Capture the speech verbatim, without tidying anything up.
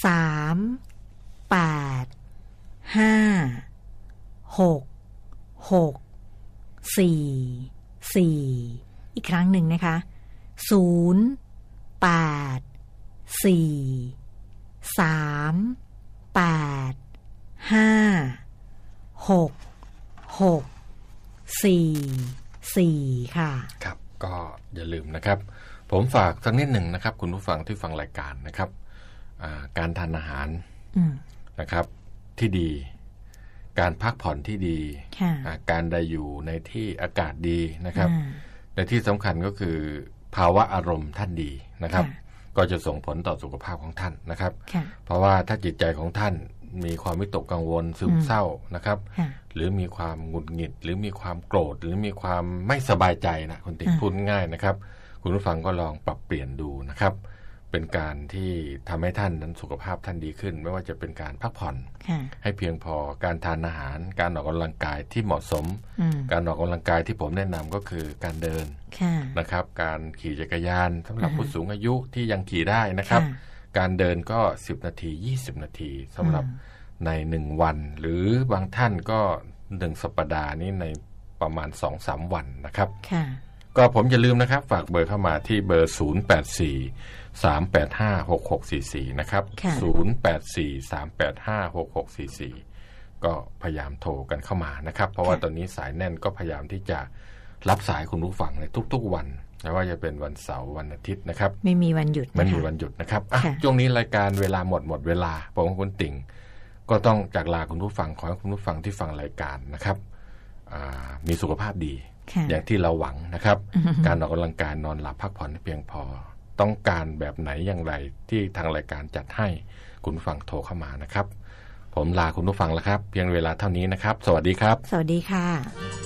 สามแปดห้าหกหกสี่สี่อีกครั้งหนึ่งนะคะศูนย์แปดสี่สามแปดห้าหกหกสี่สี่ค่ะครับก็อย่าลืมนะครับผมฝากสักนิดหนึ่งนะครับคุณผู้ฟังที่ฟังรายการนะครับการทานอาหารนะครับที่ดีการพักผ่อนที่ดีการได้อยู่ในที่อากาศดีนะครับในที่สำคัญก็คือภาวะอารมณ์ท่านดีนะครับก็จะส่งผลต่อสุขภาพของท่านนะครับเพราะว่าถ้าจิตใจของท่านมีความวิตกกังวลซึมเศร้านะครับหรือมีความหงุดหงิดหรือมีความโกรธหรือมีความไม่สบายใจนะคุณติ๊กพูดง่ายนะครับคุณผู้ฟังก็ลองปรับเปลี่ยนดูนะครับเป็นการที่ทำให้ท่านนั้นสุขภาพท่านดีขึ้นไม่ว่าจะเป็นการพักผ่อนให้เพียงพอการทานอาหารการออกกำลังกายที่เหมาะสมการออกกำลังกายที่ผมแนะนำก็คือการเดินนะครับการขี่จักรยานสำหรับผู้สูงอายุที่ยังขี่ได้นะครับการเดินก็สิบนาทียี่สิบนาทีสำหรับในหนึ่งวันหรือบางท่านก็หนึ่งสัปดาห์นี้ในประมาณ สองถึงสาม วันนะครับก็ผมอย่าลืมนะครับฝากเบอร์เข้ามาที่เบอร์ศูนย์ แปด สี่ สาม แปด ห้า หก หก สี่ สี่นะครับศูนย์ แปด สี่ สาม แปด ห้า หก หก สี่ สี่ก็พยายามโทรกันเข้ามานะครับเพราะว่าตอนนี้สายแน่นก็พยายามที่จะรับสายคุณผู้ฟังในทุกๆวันไม่ว่าจะเป็นวันเสาร์วันอาทิตย์นะครับไม่มีวันหยุดไม่มีวันหยุดนะครับอ่ะช่วงนี้รายการเวลาหมดหมดเวลาผมกับคุณติ่งก็ต้องจากลาคุณผู้ฟังขอให้คุณผู้ฟังที่ฟังรายการนะครับมีสุขภาพดีอย่างที่เราหวังนะครับการออกกำลังกายนอนหลับพักผ่อนให้เพียงพอต้องการแบบไหนอย่างไรที่ทางรายการจัดให้คุณผู้ฟังโทรเข้ามานะครับผมลาคุณผู้ฟังแล้วครับเพียงเวลาเท่านี้นะครับสวัสดีครับสวัสดีค่ะ